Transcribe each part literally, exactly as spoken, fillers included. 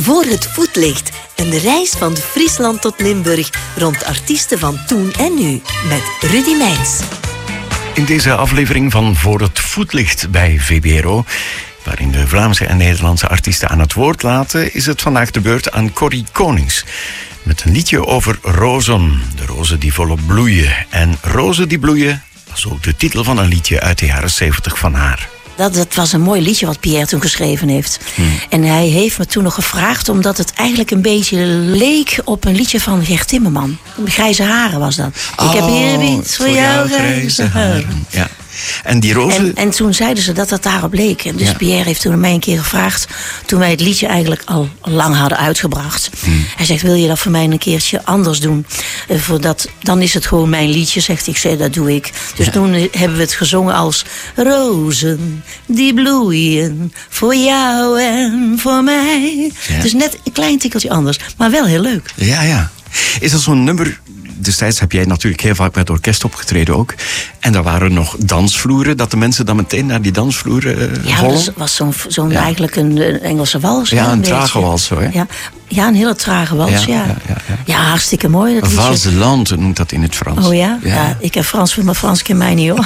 Voor het voetlicht. Een reis van Friesland tot Limburg rond artiesten van toen en nu. Met Rudy Meijns. In deze aflevering van Voor het voetlicht bij V B R O, waarin de Vlaamse en Nederlandse artiesten aan het woord laten, is het vandaag de beurt aan Corrie Konings. Met een liedje over rozen. De rozen die volop bloeien. En rozen die bloeien was ook de titel van een liedje uit de jaren zeventig van haar. Dat, dat was een mooi liedje wat Pierre toen geschreven heeft. Hmm. En hij heeft me toen nog gevraagd, omdat het eigenlijk een beetje leek op een liedje van Gert Timmerman. Grijze haren was dat. Oh, ik heb eerbied voor, voor jou grijze haren. haren. Ja. En die rozen... En, en toen zeiden ze dat dat daarop leek. En dus ja. Pierre heeft toen mij een keer gevraagd, toen wij het liedje eigenlijk al lang hadden uitgebracht. Hmm. Hij zegt, wil je dat voor mij een keertje anders doen? Uh, voor dat, dan is het gewoon mijn liedje, zegt hij. Ik zei, dat doe ik. Dus ja. toen hebben we het gezongen als rozen die bloeien voor jou en voor mij. Ja. Dus net een klein tikkeltje anders, maar wel heel leuk. Ja, ja. Is dat zo'n nummer... Destijds heb jij natuurlijk heel vaak met orkest opgetreden ook. En daar waren nog dansvloeren, dat de mensen dan meteen naar die dansvloeren uh, ja, hollen. Ja, dat was zo'n, zo'n ja. eigenlijk een, een Engelse wals. Ja, hè, een, een trage wals zo, hè? Ja, ja, een hele trage wals, ja. Ja, ja, ja, ja. ja hartstikke mooi. Dat Valse noemt dat in het Frans. Oh ja? Ja, ja ik heb Frans, maar Frans ken mij niet, hoor.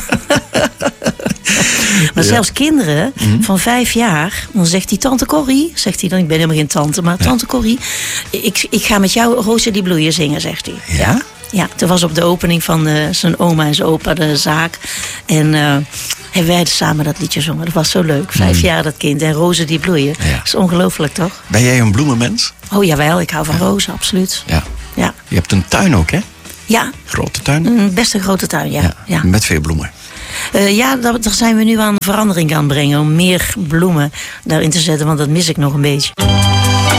Maar ja. zelfs kinderen mm-hmm. van vijf jaar, dan zegt die tante Corrie, zegt hij dan, ik ben helemaal geen tante, maar ja. tante Corrie, ik, ik ga met jou Rozen die bloeien zingen, zegt hij. Ja? Ja, toen was op de opening van uh, zijn oma en zijn opa de zaak. En uh, hebben wij samen dat liedje zongen. Dat was zo leuk. Vijf mm. jaar dat kind. En rozen die bloeien. Ja. Dat is ongelooflijk, toch? Ben jij een bloemenmens? Oh jawel, ik hou van ja. rozen, absoluut. Ja. Ja. Je hebt een tuin ook, hè? Ja. Grote tuin? Een best een grote tuin, ja. ja. ja. Met veel bloemen. Uh, ja, daar, daar zijn we nu aan verandering aan brengen. Om meer bloemen daarin te zetten, want dat mis ik nog een beetje.